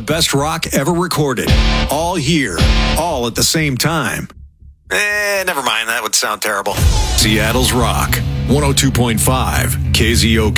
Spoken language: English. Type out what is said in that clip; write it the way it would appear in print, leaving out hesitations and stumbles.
best rock ever recorded. All here, all at the same time. Never mind. That would sound terrible. Seattle's Rock, 102.5 KZOK.